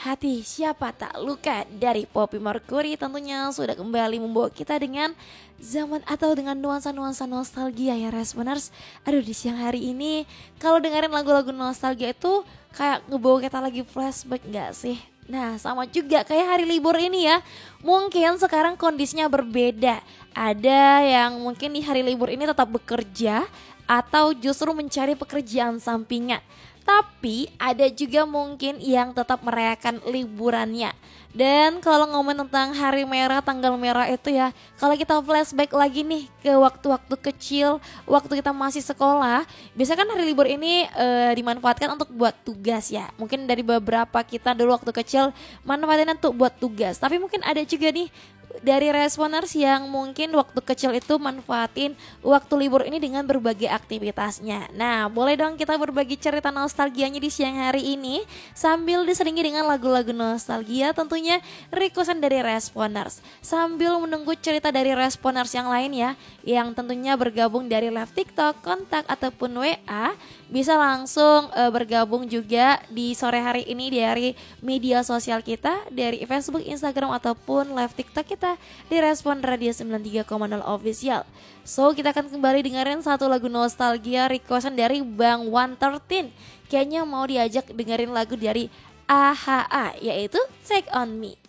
Hati siapa tak luka dari Poppy Mercury tentunya sudah kembali membawa kita dengan zaman atau dengan nuansa-nuansa nostalgia ya Responers. Aduh, di siang hari ini kalau dengerin lagu-lagu nostalgia itu kayak ngebawa kita lagi flashback gak sih? Nah, sama juga kayak hari libur ini ya. Mungkin sekarang kondisinya berbeda. Ada yang mungkin di hari libur ini tetap bekerja atau justru mencari pekerjaan sampingan. Tapi ada juga mungkin yang tetap merayakan liburannya. Dan kalau ngomong tentang hari merah, tanggal merah itu ya, kalau kita flashback lagi nih ke waktu-waktu kecil, waktu kita masih sekolah, biasanya kan hari libur ini dimanfaatkan untuk buat tugas ya. Mungkin dari beberapa kita dulu waktu kecil manfaatin untuk buat tugas. Tapi mungkin ada juga nih dari Responers yang mungkin waktu kecil itu manfaatin waktu libur ini dengan berbagai aktivitasnya. Nah, boleh dong kita berbagi cerita nostalgianya di siang hari ini sambil diselingi dengan lagu-lagu nostalgia tentunya requestan dari Responers. Sambil menunggu cerita dari Responers yang lain ya, yang tentunya bergabung dari live TikTok, kontak ataupun WA, bisa langsung bergabung juga di sore hari ini dari media sosial kita, dari Facebook, Instagram ataupun live TikTok kita di Respon Radio 93,0 Official. So, kita akan kembali dengerin satu lagu nostalgia requestan dari Bang 113. Kayaknya mau diajak dengerin lagu dari AHA, yaitu Take On Me.